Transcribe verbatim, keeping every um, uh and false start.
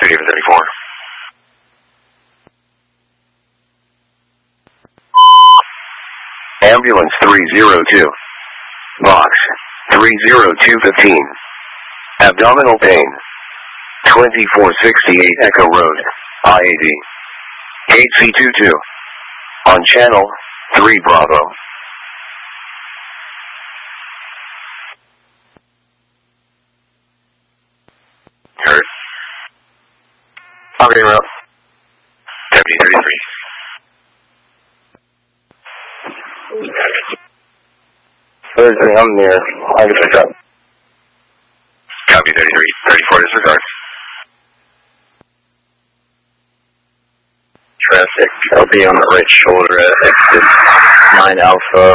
Haven thirty-four. Ambulance three zero two. Box three zero two fifteen. Abdominal pain. twenty-four sixty-eight Echo Road, I eighty. Gate C twenty-two. On channel three Bravo. Heard. Operating route. Deputy thirty-three. thirty-three, I'm near. I can pick up. Copy thirty-three. thirty-four disregard. Traffic, I'll be on the right shoulder at exit nine Alpha.